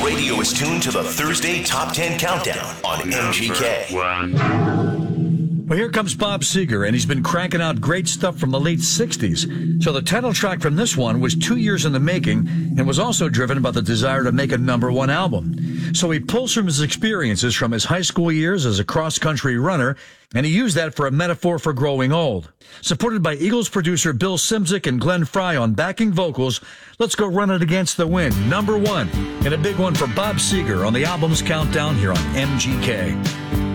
radio is tuned to the Thursday Top 10 Countdown on MGK. Well, here comes Bob Seger, and he's been cranking out great stuff from the late 60s. So the title track from this one was 2 years in the making and was also driven by the desire to make a #1 album. So he pulls from his experiences from his high school years as a cross-country runner, and he used that for a metaphor for growing old. Supported by Eagles producer Bill Szymczyk and Glenn Frey on backing vocals, let's go Run It Against the Wind, #1, and a big one for Bob Seger on the album's countdown here on MGK.